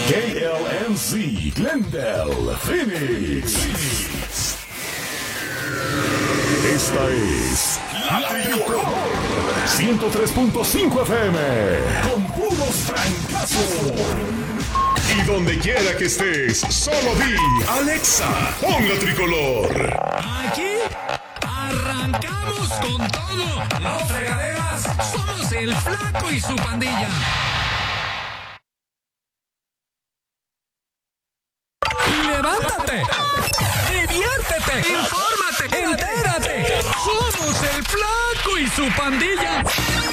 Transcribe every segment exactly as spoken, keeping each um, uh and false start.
K L M Z, Glendale, Phoenix. Esta es La Tricol ciento tres punto cinco F M, con puros francazos. Y donde quiera que estés, solo di Alexa, pon La Tricolor. Aquí arrancamos con todo. Los fregaderas somos el Flaco y su pandilla. Levántate, diviértete, infórmate, entérate. Somos el Flaco y su pandilla.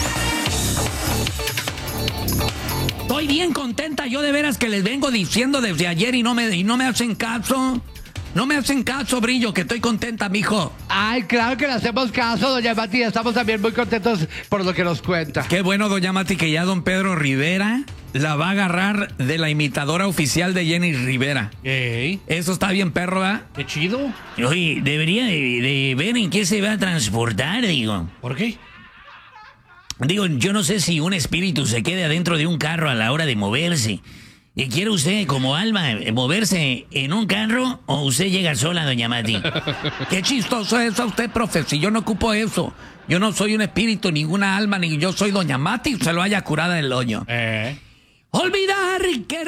Estoy bien contenta, yo de veras que les vengo diciendo desde ayer y no me, y no me hacen caso. No me hacen caso, Brillo, que estoy contenta, mijo. Ay, claro que le hacemos caso, doña Mati. Estamos también muy contentos por lo que nos cuenta. Qué bueno, doña Mati, que ya don Pedro Rivera la va a agarrar de la imitadora oficial de Jenny Rivera. Ey, Eso está bien, perro, ¿verdad? qué chido. Oye, debería de, de ver en qué se va a transportar, digo. ¿Por qué? Digo, yo no sé si un espíritu se quede adentro de un carro a la hora de moverse. ¿Y quiere usted, como alma, moverse en un carro o usted llega sola, doña Mati? Qué chistoso es usted, profe, si yo no ocupo eso. Yo no soy un espíritu, ninguna alma, ni yo soy doña Mati, se lo haya curado del hoyo. Eh. Olvidar que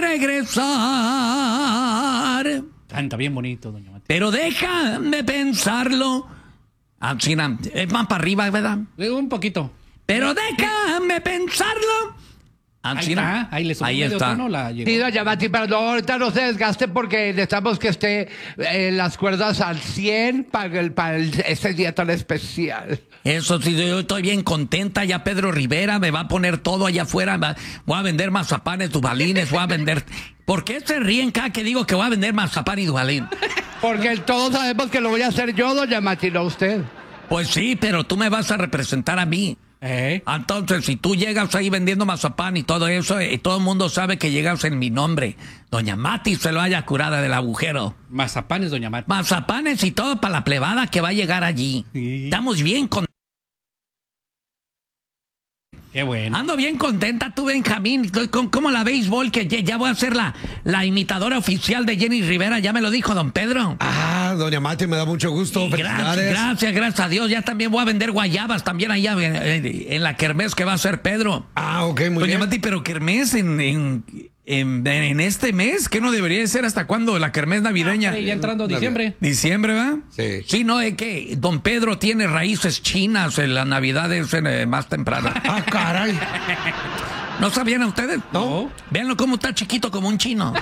regresar. Canta bien bonito, doña Mati. Pero déjame pensarlo. Ah, sí, na, es más para arriba, ¿verdad? Eh, Un poquito. Pero déjame pensarlo. Ah, Ahí sí, na. está, ahí le subió Ahí medio está. tono, la llegó. Sí, doña Mati, pero no, ahorita no se desgaste porque necesitamos que esté eh, las cuerdas al cien para el, para el, ese día tan especial. Eso sí, yo estoy bien contenta. Ya Pedro Rivera me va a poner todo allá afuera. Va- Voy a vender mazapanes, dubalines, voy a vender... ¿Por qué se ríen cada que digo que voy a vender mazapán y dubalín? Porque todos sabemos que lo voy a hacer yo, doña Mati, no usted. Pues sí, pero tú me vas a representar a mí. Eh. Entonces, si tú llegas ahí vendiendo mazapán y todo eso, y todo el mundo sabe que llegas en mi nombre, doña Mati se lo haya curada del agujero. Mazapanes, doña Mati. Mazapanes y todo para la plebada que va a llegar allí. Sí. Estamos bien con... Qué bueno. Ando bien contenta, tú, Benjamín. Estoy con, como la béisbol, que ya, ya voy a ser la, la imitadora oficial de Jenny Rivera. Ya me lo dijo don Pedro. Ah, doña Mati, me da mucho gusto. Gracias, Felicidades. gracias, gracias a Dios. Ya también voy a vender guayabas también allá en, en- en la kermés que va a hacer Pedro. Ah, ok, muy Doña bien. Mati, pero kermés en, en, en, en este mes, ¿qué no debería de ser hasta cuándo? La kermés navideña. Sí, ya entrando diciembre. Diciembre, ¿va? Sí. Sí, no, es que don Pedro tiene raíces chinas, en la Navidad es eh, más temprana. Ah, caray. ¿No sabían a ustedes? No. Véanlo cómo está chiquito como un chino.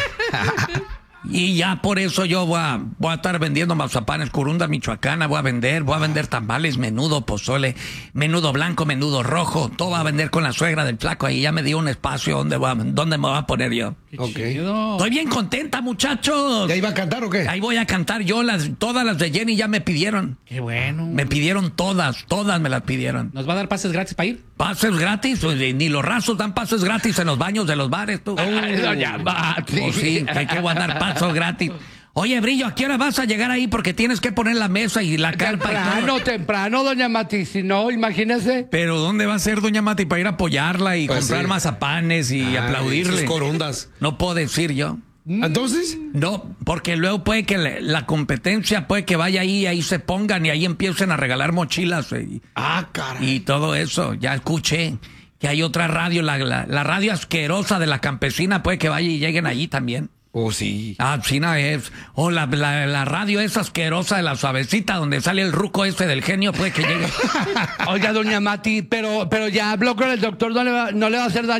Y ya por eso yo voy a, voy a estar vendiendo mazapanes, curunda michoacana, voy a vender, voy a vender tamales, menudo, pozole, menudo blanco, menudo rojo, todo va a vender con la suegra del Flaco, ahí ya me dio un espacio donde, voy a- donde me voy a poner yo. Qué Ok. chido. Estoy bien contenta, muchachos. ¿Ya iba a cantar o qué? Ahí voy a cantar yo, las, todas las de Jenny ya me pidieron. Qué bueno. Me pidieron todas, todas me las pidieron. ¿Nos va a dar pases gratis para ir? Pases gratis, pues, ni los rasos dan pases gratis en los baños de los bares, tú. Ay, doña Mati. Pues sí, que hay que guardar pasos gratis. Oye, Brillo, ¿a qué hora vas a llegar ahí? Porque tienes que poner la mesa y la carpa y todo. Temprano, temprano, doña Mati. Si no, imagínese. Pero ¿dónde va a ser doña Mati para ir a apoyarla y Pues comprar sí. mazapanes y Ay, aplaudirle? sus corundas. No puedo decir yo. Entonces, No, porque luego puede que le- la competencia puede que vaya ahí, ahí se pongan y ahí empiecen a regalar mochilas y, ah, caray. y todo eso. Ya escuché que hay otra radio, la, la, la radio asquerosa de la campesina, puede que vaya y lleguen allí también. Oh, sí. Ah, sí, no es. O la, la, la radio esa asquerosa de la suavecita donde sale el ruco ese del genio, puede que llegue. Oiga, doña Mati, pero, pero ya habló con el doctor, no le va, no le va a hacer daño.